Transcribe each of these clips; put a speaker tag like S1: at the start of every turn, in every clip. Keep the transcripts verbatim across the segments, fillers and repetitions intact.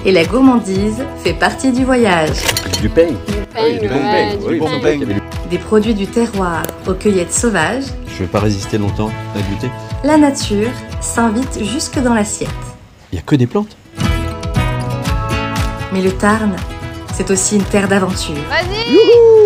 S1: Et la gourmandise fait partie du voyage.
S2: Du pain.
S3: Du pain,
S2: Oui, du bon
S3: ouais,
S2: pain.
S3: du
S2: Oui,
S3: pain.
S2: bon pain.
S1: Des produits du terroir aux cueillettes sauvages,
S2: Je vais pas résister longtemps à goûter.
S1: la nature s'invite jusque dans l'assiette.
S2: Il y a que des plantes.
S1: Mais le Tarn, c'est aussi une terre d'aventure,
S3: Vas-y.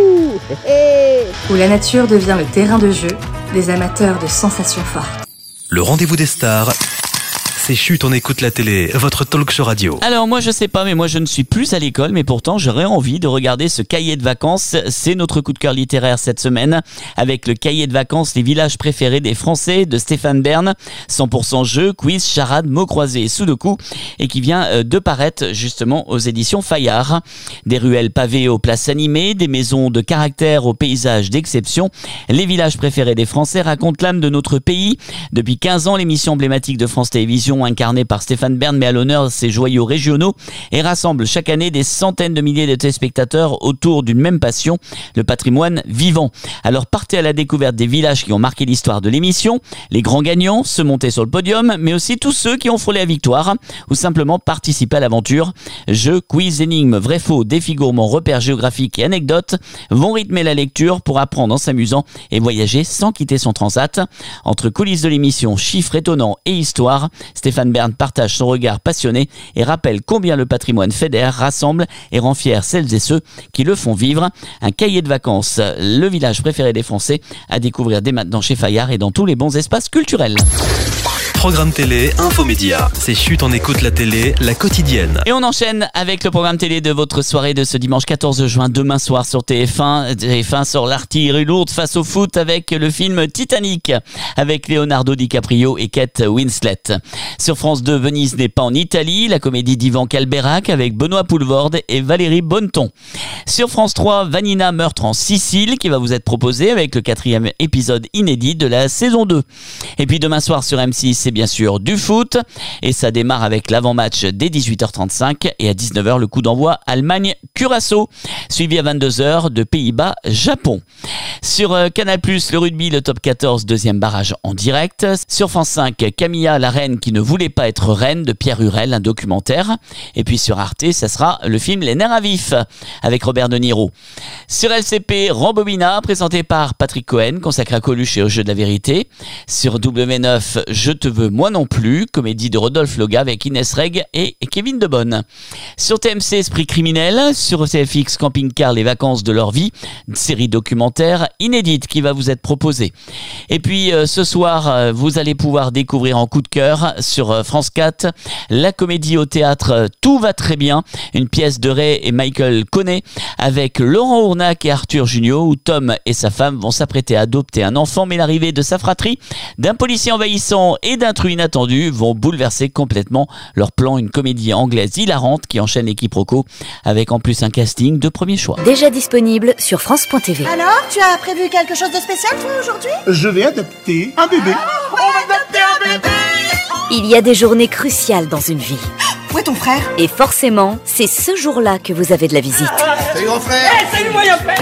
S1: où la nature devient le terrain de jeu des amateurs de sensations fortes.
S4: Le rendez-vous des stars, c'est Chut, on écoute la télé, votre talk show radio.
S5: Alors moi je sais pas, mais moi je ne suis plus à l'école, mais pourtant j'aurais envie de regarder ce cahier de vacances. C'est notre coup de cœur littéraire cette semaine, avec le cahier de vacances Les villages préférés des Français de Stéphane Bern, cent pour cent jeu, quiz, charade, mots croisés et sudoku, et qui vient de paraître justement aux éditions Fayard. Des ruelles pavées aux places animées, des maisons de caractère aux paysages d'exception. Les villages préférés des Français racontent l'âme de notre pays. Depuis quinze ans, l'émission emblématique de France Télévisions, incarnée par Stéphane Bern, met à l'honneur ses joyaux régionaux et rassemble chaque année des centaines de milliers de téléspectateurs autour d'une même passion, le patrimoine vivant. Alors partez à la découverte des villages qui ont marqué l'histoire de l'émission, les grands gagnants, ceux montés sur le podium, mais aussi tous ceux qui ont frôlé la victoire ou simplement participé à l'aventure. Jeux, quiz, énigmes, vrai faux, défis gourmands, repères géographiques et anecdotes vont rythmer la lecture pour apprendre en s'amusant et voyager sans quitter son transat. Entre coulisses de l'émission, chiffres étonnants et histoire, Stéphane Bern partage son regard passionné et rappelle combien le patrimoine fédère, rassemble et rend fiers celles et ceux qui le font vivre. Un cahier de vacances, le village préféré des Français, à découvrir dès maintenant chez Fayard et dans tous les bons espaces culturels.
S4: Programme télé, infomédia, c'est Chut, on écoute la télé, la quotidienne.
S5: Et on enchaîne avec le programme télé de votre soirée de ce dimanche quatorze juin, demain soir sur T F un. T F un sort l'artillerie lourde face au foot avec le film Titanic, avec Leonardo DiCaprio et Kate Winslet. Sur France deux, Venise n'est pas en Italie, la comédie d'Ivan Calberac avec Benoît Poelvoorde et Valérie Bonneton. Sur France trois, Vanina, meurtre en Sicile, qui va vous être proposé avec le quatrième épisode inédit de la saison deux. Et puis demain soir sur M six, c'est bien sûr du foot, et ça démarre avec l'avant-match dès dix-huit heures trente-cinq, et à dix-neuf heures le coup d'envoi Allemagne-Curaçao, suivi à vingt-deux heures de Pays-Bas-Japon. Sur euh, Canal plus, le rugby, le top quatorze, deuxième barrage en direct. Sur France cinq, Camilla, la reine qui ne voulait pas être reine, de Pierre Hurel, un documentaire. Et puis sur Arte, ça sera le film Les nerfs à vif avec Robert De Niro. Sur L C P, Rambobina, présenté par Patrick Cohen, consacré à Coluche et au jeu de la vérité. Sur W neuf, Je te veux moi non plus, comédie de Rodolphe Loga avec Inès Reg et Kevin Debonne. Sur T M C, Esprit criminel. Sur C F X, Camping Car, les vacances de leur vie, une série documentaire inédite qui va vous être proposée. Et puis euh, ce soir, euh, vous allez pouvoir découvrir en coup de cœur sur euh, France quatre la comédie au théâtre euh, Tout va très bien, une pièce de Ray et Michael Coney avec Laurent Ournac et Arthur Junio, où Tom et sa femme vont s'apprêter à adopter un enfant, mais l'arrivée de sa fratrie, d'un policier envahissant et d'intrus inattendus vont bouleverser complètement leur plan. Une comédie anglaise hilarante qui enchaîne les quiproquos avec en plus un casting de premier choix.
S6: Déjà disponible sur France point T V.
S7: Alors, tu as prévu quelque chose de spécial, toi, aujourd'hui?
S8: Je vais adopter un bébé.
S7: On va adopter un bébé!
S6: Il y a des journées cruciales dans une vie.
S7: Où est ton frère?
S6: Et forcément, c'est ce jour-là que vous avez de la visite.
S8: Salut grand frère.
S7: Eh, salut moyen frère!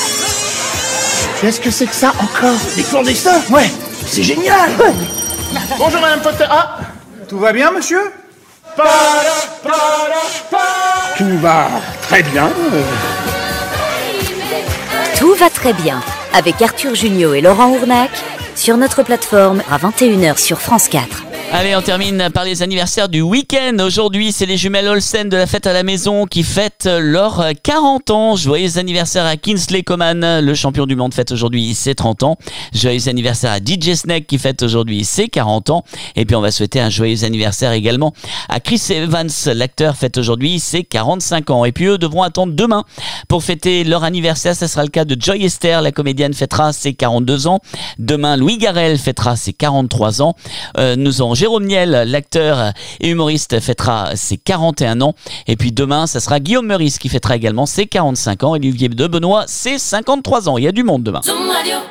S8: Qu'est-ce que c'est que ça encore? Des clandestins? Ouais, c'est génial. Bonjour madame Potter. Ah, tout va bien monsieur? Tout va très bien.
S6: Tout va très bien, avec Arthur Junio et Laurent Ournac, sur notre plateforme à vingt et une heures sur France quatre.
S5: Allez, on termine par les anniversaires du week-end. Aujourd'hui, c'est les jumelles Olsen de la fête à la maison qui fêtent leurs quarante ans. Joyeux anniversaire à Kingsley Coman, le champion du monde, fête aujourd'hui ses trente ans. Joyeux anniversaire à D J Snake qui fête aujourd'hui ses quarante ans. Et puis on va souhaiter un joyeux anniversaire également à Chris Evans, l'acteur, fête aujourd'hui ses quarante-cinq ans. Et puis eux devront attendre demain pour fêter leur anniversaire. Ça sera le cas de Joy Esther, la comédienne, fêtera ses quarante-deux ans. Demain, Louis Garrel fêtera ses quarante-trois ans. Euh, nous aurons Jérôme Niel, l'acteur et humoriste, fêtera ses quarante et un ans. Et puis demain, ça sera Guillaume Meurice qui fêtera également ses quarante-cinq ans. Et Olivier de Benoît, ses cinquante-trois ans. Il y a du monde demain.